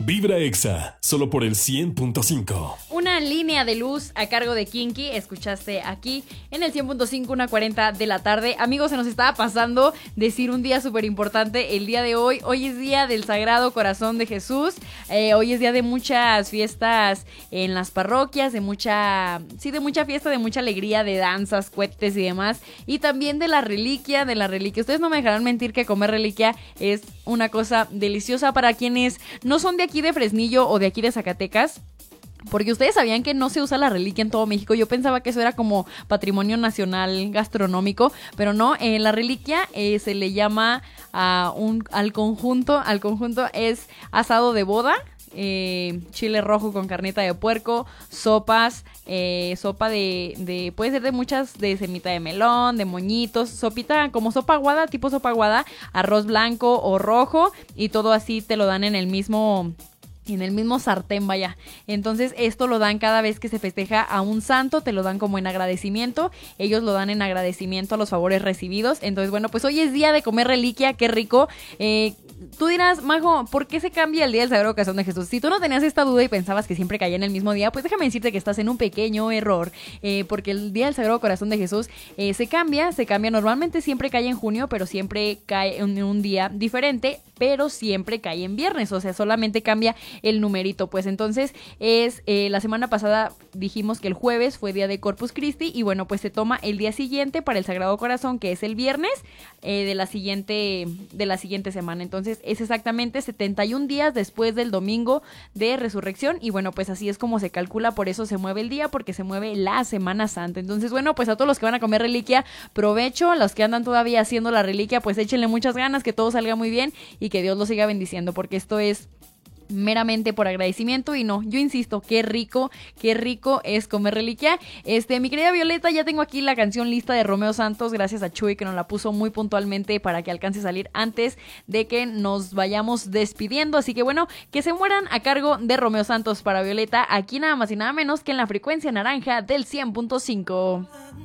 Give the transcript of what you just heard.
Vibra Exa, solo por el 100.5. Una línea de luz a cargo de Kinky, escuchaste aquí en el 100.5, 1:40 de la tarde. Amigos, se nos estaba pasando decir un día súper importante el día de hoy. Hoy es día del Sagrado Corazón de Jesús. Hoy es día de muchas fiestas en las parroquias, de mucha fiesta, de mucha alegría, de danzas, cohetes y demás. Y también de la reliquia. Ustedes no me dejarán mentir que comer reliquia es una cosa deliciosa para quienes no son de aquí de Fresnillo o de aquí de Zacatecas. Porque ustedes sabían que no se usa la reliquia en todo México. Yo pensaba que eso era como patrimonio nacional gastronómico, pero no. La reliquia se le llama al conjunto es asado de boda, chile rojo con carnita de puerco, sopas, sopa de puede ser de muchas, de semita de melón, de moñitos, sopita como sopa aguada, tipo sopa aguada, arroz blanco o rojo, y todo así te lo dan en el mismo sartén, vaya. Entonces esto lo dan cada vez que se festeja a un santo, te lo dan como en agradecimiento. Ellos lo dan en agradecimiento a los favores recibidos. Entonces, bueno, pues hoy es día de comer reliquia, qué rico. Tú dirás, Majo, ¿por qué se cambia el día del Sagrado Corazón de Jesús? Si tú no tenías esta duda y pensabas que siempre caía en el mismo día, pues déjame decirte que estás en un pequeño error, porque el día del Sagrado Corazón de Jesús se cambia, normalmente siempre cae en junio, pero siempre cae en un día diferente, pero siempre cae en viernes, o sea, solamente cambia el numerito, pues entonces la semana pasada dijimos que el jueves fue día de Corpus Christi, y bueno, pues se toma el día siguiente para el Sagrado Corazón, que es el viernes de la siguiente semana. Entonces es exactamente 71 días después del domingo de resurrección, y bueno, pues así es como se calcula, por eso se mueve el día, porque se mueve la Semana Santa. Entonces, bueno, pues a todos los que van a comer reliquia, provecho. A los que andan todavía haciendo la reliquia, pues échenle muchas ganas, que todo salga muy bien y que Dios los siga bendiciendo, porque esto es meramente por agradecimiento. Y no, yo insisto, qué rico es comer reliquia. Mi querida Violeta, ya tengo aquí la canción lista de Romeo Santos, gracias a Chuy que nos la puso muy puntualmente para que alcance a salir antes de que nos vayamos despidiendo. Así que bueno, que se mueran a cargo de Romeo Santos para Violeta, aquí nada más y nada menos que en la frecuencia naranja del 100.5.